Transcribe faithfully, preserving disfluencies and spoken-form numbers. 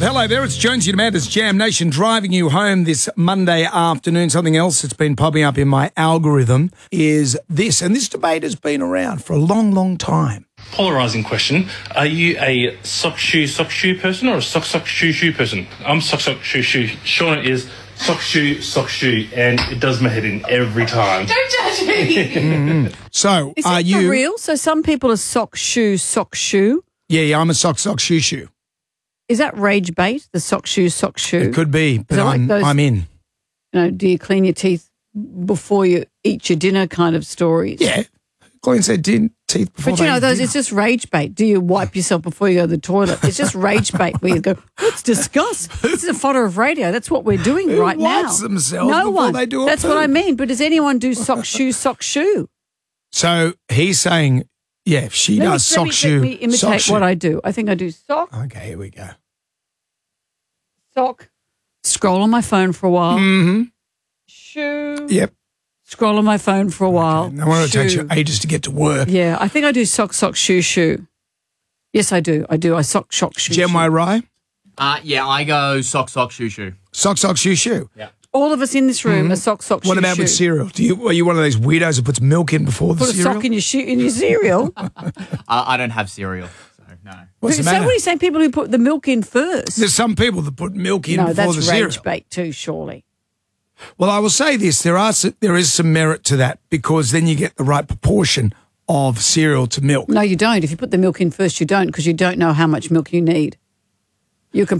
Hello there, it's Jonesy and Amanda's Jam Nation driving you home this Monday afternoon. Something else that's been popping up in my algorithm is this, and this debate has been around for a long, long time. Polarising question. Are you a sock shoe sock shoe person or a sock sock shoe shoe person? I'm sock sock shoe shoe. Shauna is sock shoe sock shoe, and it does my head in every time. Don't judge me. mm-hmm. So, is are it you for real? So some people are sock shoe sock shoe. Yeah, yeah, I'm a sock sock shoe shoe. Is that rage bait? The sock shoe sock shoe. It could be, but like I'm, those, I'm in. You know, do you clean your teeth before you eat your dinner? Kind of stories. Yeah, cleans their din- teeth before. But you they know, eat those dinner. it's just rage bait. Do you wipe yourself before you go to the toilet? It's just rage bait where you go, let's discuss. This is a fodder of radio. That's what we're doing Who right now. wipes themselves no before one. they do a That's poo? what I mean. But does anyone do sock shoe sock shoe? So he's saying, yeah, if she Let me- does let sock me, shoe. Let me imitate sock shoe. what I do. I think I do sock, Okay, here we go. sock, scroll on my phone for a while, Mm-hmm. shoe, Yep. scroll on my phone for a while. No wonder it takes you shoe. ages to get to work. Yeah, I think I do sock, sock, shoe, shoe. Yes, I do. I do. I sock, shock, shoe, Jem shoe. Y Rye? Uh, yeah, I go sock, sock, shoe, shoe. Sock, sock, shoe, shoe. Yeah. All of us in this room are sock, sock, What shoe, about shoe. with cereal? Do you are you one of those weirdos who puts milk in before the Put a cereal? sock in your shoe in your cereal. I, I don't have cereal, so no. What's the so matter? what are you saying? People who put the milk in first? There's some people that put milk in no, before that's the cereal. rage bait too, surely. Well, I will say this: there are s- there is some merit to that because then you get the right proportion of cereal to milk. No, you don't. If you put the milk in first, you don't because you don't know how much milk you need. You can